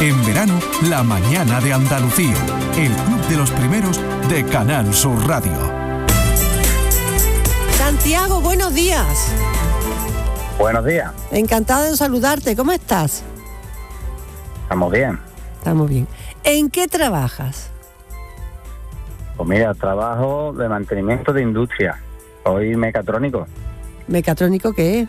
En verano, La Mañana de Andalucía, el club de los primeros de Canal Sur Radio. Santiago, buenos días. Buenos días. Encantada de saludarte. ¿Cómo estás? Estamos bien. Estamos bien. ¿En qué trabajas? Pues mira, trabajo de mantenimiento de industria. Soy mecatrónico. ¿Mecatrónico qué es?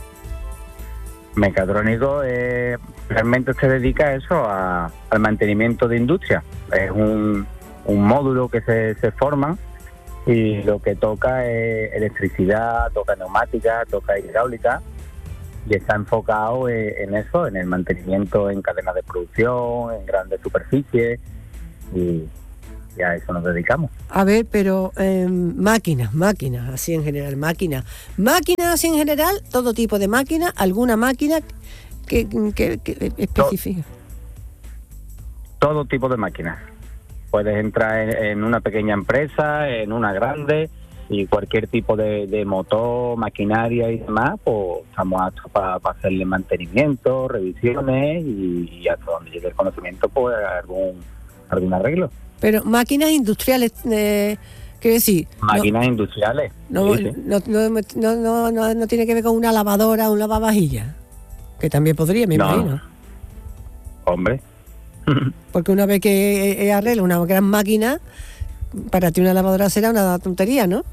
Mecatrónico realmente se dedica a eso, al mantenimiento de industria. Es un módulo que se forma y lo que toca es electricidad, toca neumática, toca hidráulica y está enfocado en eso, en el mantenimiento en cadenas de producción, en grandes superficies y a eso nos dedicamos. A ver, pero máquinas, así en general, máquinas así en general, todo tipo de máquinas, alguna máquina que especifica. Todo tipo de máquinas. Puedes entrar en una pequeña empresa, en una grande, y cualquier tipo de motor, maquinaria y demás, pues estamos aptos para hacerle mantenimiento, revisiones y hasta donde llegue el conocimiento, pues algún arreglo. Pero máquinas industriales, quiero decir... Máquinas industriales. No, sí. No tiene que ver con una lavadora o un lavavajillas, que también podría, me imagino. Hombre. Porque una vez que arregla una gran máquina, para ti una lavadora será una tontería, ¿no?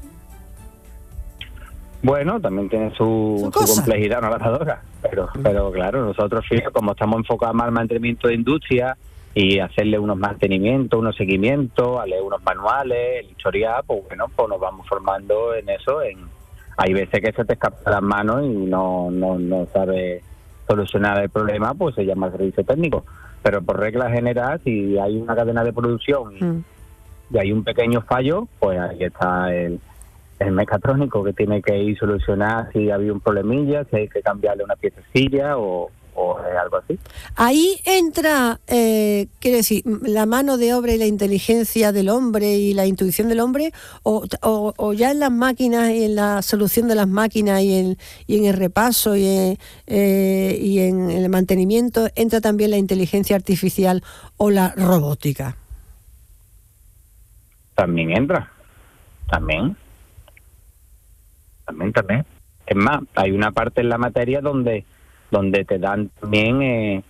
Bueno, también tiene su complejidad una lavadora, pero claro, nosotros como estamos enfocados más al mantenimiento de industria y hacerle unos mantenimientos, unos seguimientos, a leer unos manuales, el historial, pues bueno, pues nos vamos formando en eso. Hay veces que se te escapa las manos y no sabes solucionar el problema, pues se llama servicio técnico. Pero por regla general, si hay una cadena de producción y hay un pequeño fallo, pues ahí está el mecatrónico que tiene que ir a solucionar si había un problemilla, si hay que cambiarle una piececilla o algo así. Ahí entra, quiere decir, la mano de obra y la inteligencia del hombre y la intuición del hombre, o ya en las máquinas y en la solución de las máquinas y en el repaso y en el mantenimiento entra también la inteligencia artificial o la robótica. También entra, también. Es más, hay una parte en la materia donde te dan también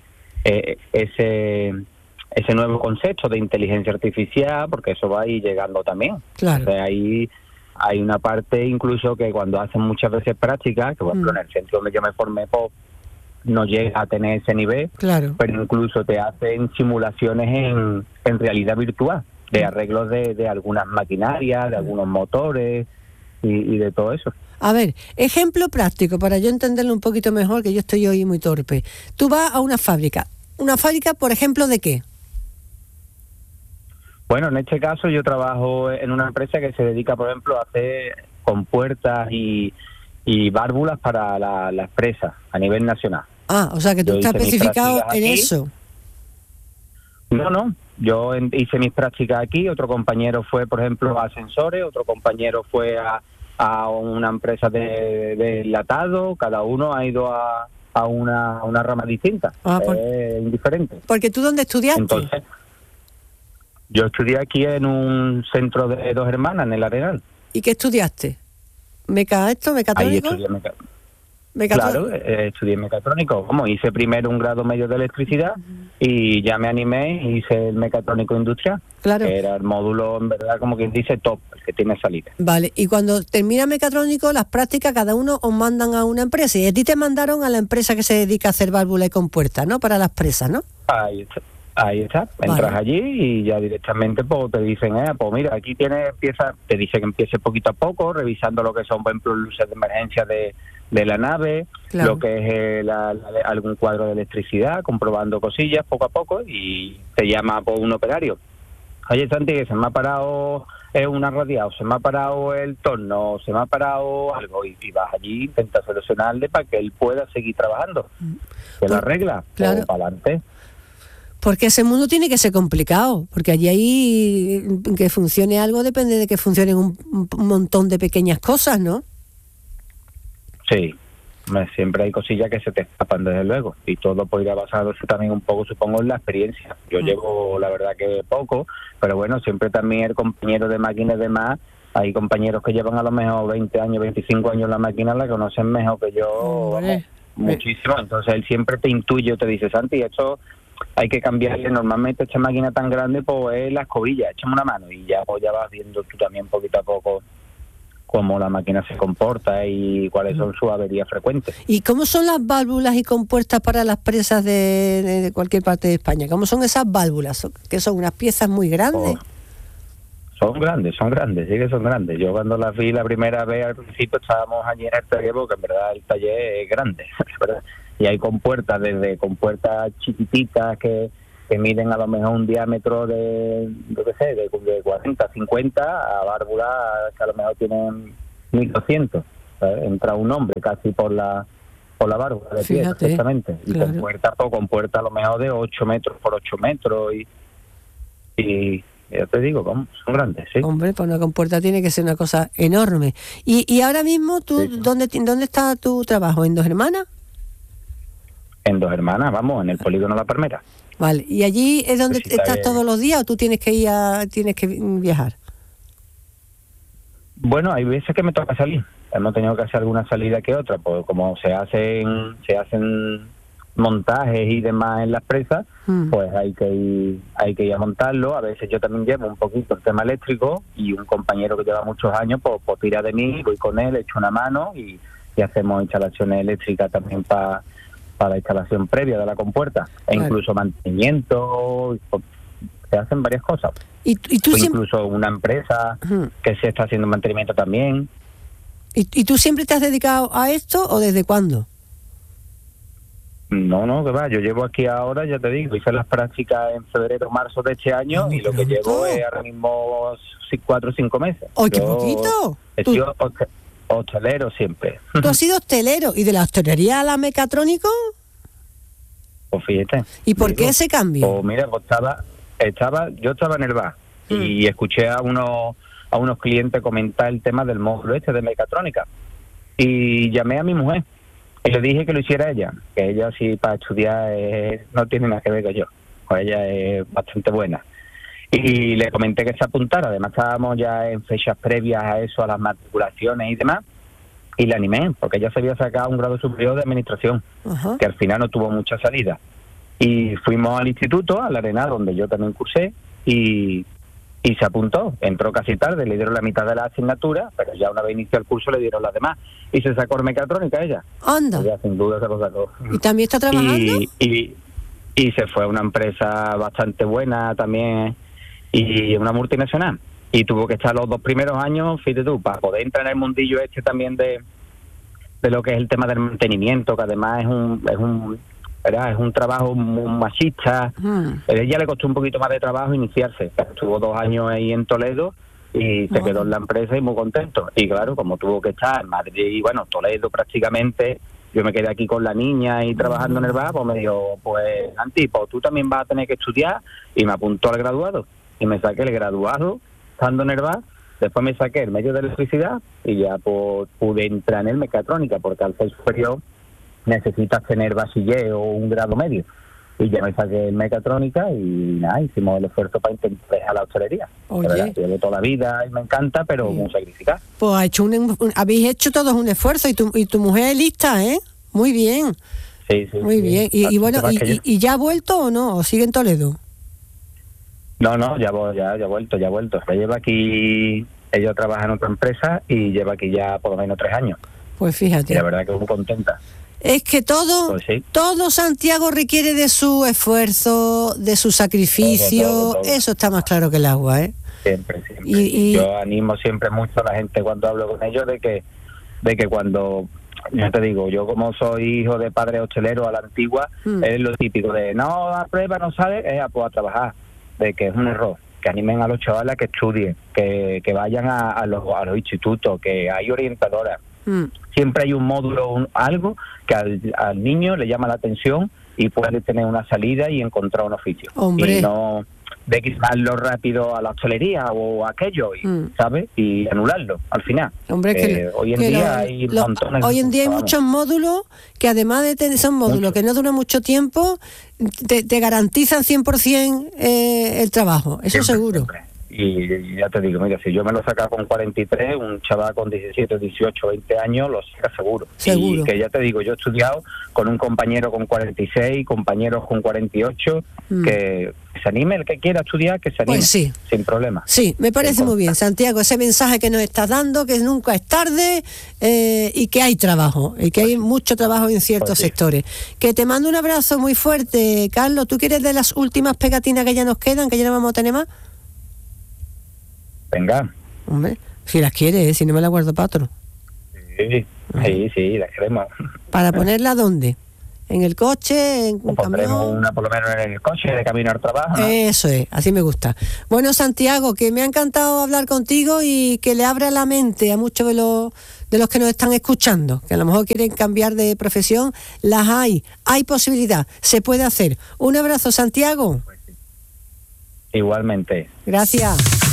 ese nuevo concepto de inteligencia artificial, porque eso va a ir llegando también. Claro. O sea, ahí hay una parte incluso que cuando hacen muchas veces prácticas, que por ejemplo en el centro donde yo me formé, no llega a tener ese nivel, claro, pero incluso te hacen simulaciones en realidad virtual, de arreglos de algunas maquinarias, de algunos motores y de todo eso. A ver, ejemplo práctico, para yo entenderlo un poquito mejor, que yo estoy hoy muy torpe. Tú vas a una fábrica, por ejemplo, ¿de qué? Bueno, en este caso yo trabajo en una empresa que se dedica, por ejemplo, a hacer compuertas y válvulas para las presas a nivel nacional. Ah, o sea que tú estás especificado en eso. No, yo hice mis prácticas aquí, otro compañero fue, por ejemplo, a ascensores, otro compañero fue a una empresa de enlatado, cada uno ha ido a una rama distinta, indiferente. Porque tú, ¿dónde estudiaste? Entonces, yo estudié aquí en un centro de dos hermanas, en el Arenal. ¿Y qué estudiaste? ¿Mecatrónico? Ahí estudié Claro, estudié mecatrónico. Hice primero un grado medio de electricidad y ya me animé y hice el mecatrónico industrial. Claro. Que era el módulo, en verdad, como quien dice, top, el que tiene salida. Vale, y cuando termina mecatrónico, las prácticas, cada uno os mandan a una empresa. Y a ti te mandaron a la empresa que se dedica a hacer válvulas y compuertas, ¿no? Para las presas, ¿no? Ahí está. Entras allí y ya directamente pues te dicen, pues mira, aquí te dice que empiece poquito a poco, revisando lo que son, por ejemplo, luces de emergencia de la nave, claro, lo que es algún cuadro de electricidad, comprobando cosillas poco a poco, y te llama por un operario. Oye, Santi, que se me ha parado una radial, se me ha parado el torno, se me ha parado algo, y vas allí, intentas solucionarle para que él pueda seguir trabajando. ¿Te lo arregla? Claro. Para adelante. Porque ese mundo tiene que ser complicado, porque allí que funcione algo depende de que funcionen un montón de pequeñas cosas, ¿no? Sí, siempre hay cosillas que se te escapan, desde luego, y todo podría basarse también un poco, supongo, en la experiencia. Yo llevo, la verdad, que poco, pero bueno, siempre también el compañero de máquina y demás, hay compañeros que llevan a lo mejor 20 años, 25 años la máquina, la conocen mejor que yo, vamos, muchísimo. Entonces él siempre te intuye, te dice, Santi, esto hay que cambiarle, normalmente esta máquina tan grande pues es la escobilla, échame una mano, y ya pues ya vas viendo tú también poquito a poco cómo la máquina se comporta y cuáles son sus averías frecuentes. ¿Y cómo son las válvulas y compuertas para las presas de cualquier parte de España? ¿Cómo son esas válvulas? ¿Que son unas piezas muy grandes? Son grandes, sí que son grandes. Yo cuando las vi la primera vez, al principio estábamos allí en el taller, porque en verdad el taller es grande, ¿verdad? Y hay compuertas, desde compuertas chiquititas que miden a lo mejor un diámetro de 40, 50, a válvulas que a lo mejor tienen 1200. ¿sabes? Entra un hombre casi por la válvula de pie, perfectamente. Y claro. compuerta a lo mejor de 8 metros por 8 metros. Y ya te digo, son grandes, sí. Hombre, pues una compuerta tiene que ser una cosa enorme. Y ahora mismo, tú, sí. ¿Dónde está tu trabajo? ¿En Dos Hermanas? En Dos Hermanas, vamos, en el polígono La Palmera. Vale, ¿y allí es donde estás todos los días o tú tienes que viajar? Bueno, hay veces que me toca salir. Hemos tenido que hacer alguna salida que otra, pues como se hacen montajes y demás en las presas, pues hay que ir a montarlo. A veces yo también llevo un poquito el tema eléctrico y un compañero que lleva muchos años pues tira de mí, voy con él, echo una mano y hacemos instalaciones eléctricas también para la instalación previa de la compuerta, e incluso mantenimiento, se hacen varias cosas. ¿Y tú incluso una empresa que se está haciendo mantenimiento también. ¿Y tú siempre te has dedicado a esto o desde cuándo? No, que va, yo llevo aquí ahora, ya te digo, hice las prácticas en febrero, marzo de este año y lo que llevo es ahora mismo 4 o 5 meses. ¡Ay, qué poquito! He sido hostelero siempre. ¿Tú has sido hostelero? ¿Y de la hostelería a la mecatrónico? Pues fíjate. ¿Y por qué ese cambio? Pues mira, yo estaba en el bar y escuché a unos clientes comentar el tema del módulo de mecatrónica y llamé a mi mujer y le dije que lo hiciera ella, que ella sí para estudiar no tiene nada que ver con yo, pues ella es bastante buena. Y le comenté que se apuntara, además estábamos ya en fechas previas a eso, a las matriculaciones y demás, y le animé, porque ella se había sacado un grado superior de administración, que al final no tuvo mucha salida. Y fuimos al instituto, al Arenal, donde yo también cursé, y se apuntó. Entró casi tarde, le dieron la mitad de la asignatura, pero ya una vez inició el curso le dieron las demás. Y se sacó mecatrónica ella. ¡Anda! Ella sin duda se lo sacó. ¿Y también está trabajando? Y se fue a una empresa bastante buena también, y una multinacional. Y tuvo que estar los 2 primeros años, fíjate tú, para poder entrar en el mundillo también de lo que es el tema del mantenimiento, que además es un trabajo muy machista. A ella le costó un poquito más de trabajo iniciarse. Estuvo 2 años ahí en Toledo y se quedó en la empresa y muy contento. Y claro, como tuvo que estar en Madrid y bueno, Toledo prácticamente, yo me quedé aquí con la niña y trabajando en el bar, pues me dijo, pues Santi, pues tú también vas a tener que estudiar, y me apuntó al graduado. Y me saqué el graduado estando en el bar, después me saqué el medio de electricidad y ya pues, pude entrar en el mecatrónica, porque al ser superior necesitas tener bachiller o un grado medio. Y ya me saqué el mecatrónica y nada, hicimos el esfuerzo para intentar dejar la hostelería. Oye. Llevo toda la vida y me encanta, pero muy sacrificado. Pues habéis hecho todos un esfuerzo y tu mujer es lista, ¿eh? Muy bien. Sí. Muy bien. Y bueno, ¿y ya ha vuelto o no? ¿O sigue en Toledo? No, ya ha vuelto. Ella lleva aquí, ella trabaja en otra empresa y lleva aquí ya por lo menos 3 años. Pues fíjate. Y la verdad que muy contenta. Es que todo Santiago requiere de su esfuerzo, de su sacrificio. Todo. Eso está más claro que el agua, ¿eh? Siempre. Yo animo siempre mucho a la gente cuando hablo con ellos de que cuando, ya te digo, yo como soy hijo de padre hostelero a la antigua, es lo típico de no, a prueba no sale, pues a trabajar, de que es un error. Que animen a los chavales a que estudien, que vayan a los institutos, que hay orientadoras. Siempre hay un módulo, algo que al niño le llama la atención y puede tener una salida y encontrar un oficio. Hombre. Y no de quitarlo rápido a la hostelería o a aquello, ¿sabes? Y anularlo al final. Hombre, hoy en día hay montones. Hoy en día hay muchos módulos que además de tener, son módulos que no duran mucho tiempo, te garantizan 100% el trabajo, eso Siempre, seguro. Siempre. Y ya te digo, mira, si yo me lo saca con 43, un chaval con 17, 18, 20 años lo saca seguro. Y que ya te digo, yo he estudiado con un compañero con 46, compañeros con 48, que se anime el que quiera estudiar, que se anime, pues sí, sin problema. Sí, me parece muy bien, Santiago, ese mensaje que nos estás dando, que nunca es tarde y que hay trabajo, y que hay mucho trabajo en ciertos sectores. Que te mando un abrazo muy fuerte, Carlos. ¿Tú quieres de las últimas pegatinas que ya nos quedan, que ya no vamos a tener más? Venga. Hombre, si las quieres, si no me las guardo para otro. Sí, las queremos. ¿Para ponerla dónde? ¿En el coche? ¿En un pondremos una por lo menos en el coche de camino al trabajo, ¿no? Eso es, así me gusta. Bueno, Santiago, que me ha encantado hablar contigo y que le abra la mente a muchos de los que nos están escuchando, que a lo mejor quieren cambiar de profesión. Las hay posibilidad, se puede hacer. Un abrazo, Santiago. Igualmente. Gracias.